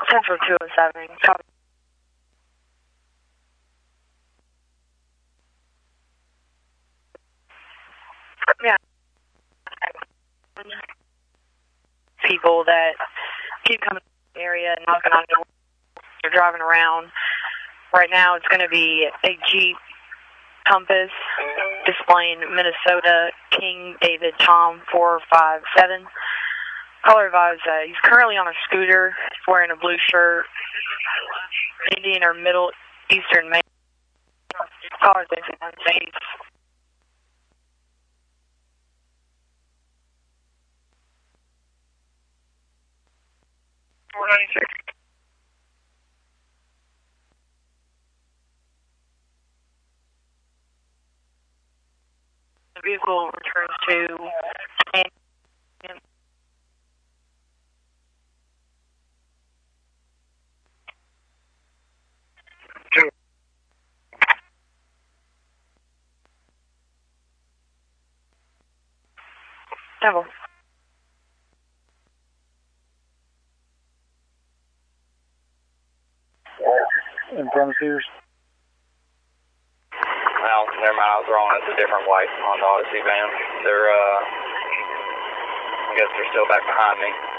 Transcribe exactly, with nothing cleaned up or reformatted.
Central two oh seven. Copy. Yeah. People that keep coming to the area and knocking on doors. They're driving around. Right now it's going to be a Jeep Compass displaying Minnesota King David Tom four five seven. Caller advised uh, he's currently on a scooter, wearing a blue shirt, Indian or Middle Eastern male. Caller's unsafe. four ninety-six. The vehicle returns to two. Devil. In front of Sears? Well, never mind, I was wrong. It's a different white Honda Odyssey van. They're, uh, I guess they're still back behind me.